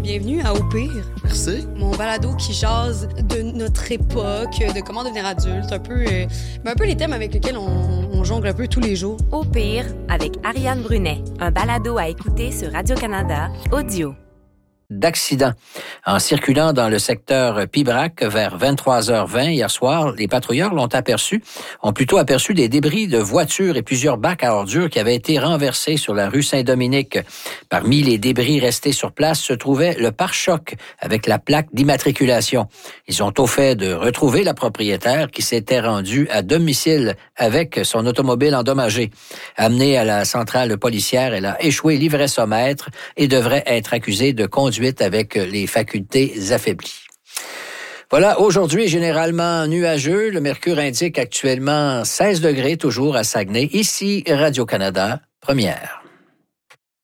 Bienvenue à Au pire. Merci. Mon balado qui jase de notre époque, de comment devenir adulte, un peu les thèmes avec lesquels on jongle un peu tous les jours. Au pire, avec Ariane Brunet, un balado à écouter sur Radio-Canada, audio. D'accident. En circulant dans le secteur Pibrac vers 23h20 hier soir, les patrouilleurs ont plutôt aperçu des débris de voitures et plusieurs bacs à ordures qui avaient été renversés sur la rue Saint-Dominique. Parmi les débris restés sur place se trouvait le pare-choc avec la plaque d'immatriculation. Ils ont au fait de retrouver la propriétaire qui s'était rendue à domicile avec son automobile endommagée. Amenée à la centrale policière, elle a échoué l'ivresse-au-maître et devrait être accusée de conduite avec les facultés affaiblies. Voilà, aujourd'hui, généralement nuageux. Le mercure indique actuellement 16 degrés, toujours à Saguenay. Ici, Radio-Canada, première.